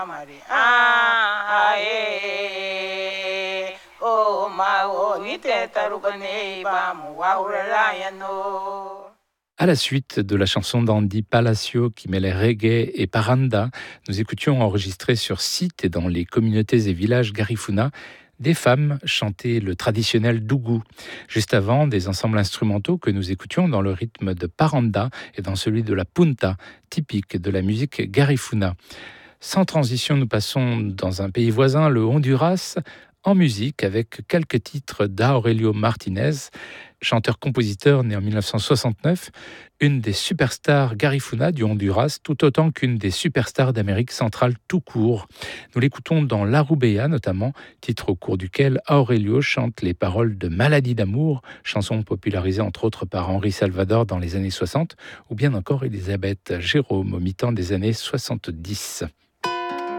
À la suite de la chanson d'Andy Palacio qui mêlait reggae et paranda, nous écoutions enregistré sur site et dans les communautés et villages Garifuna des femmes chanter le traditionnel dougou. Juste avant, des ensembles instrumentaux que nous écoutions dans le rythme de paranda et dans celui de la punta, typique de la musique Garifuna. Sans transition, nous passons dans un pays voisin, le Honduras, en musique avec quelques titres d'Aurelio Martinez, chanteur-compositeur né en 1969, une des superstars Garifuna du Honduras, tout autant qu'une des superstars d'Amérique centrale tout court. Nous l'écoutons dans La Rubia notamment, titre au cours duquel Aurelio chante les paroles de Maladie d'amour, chanson popularisée entre autres par Henri Salvador dans les années 60, ou bien encore Elisabeth Jérôme au mi-temps des années 70.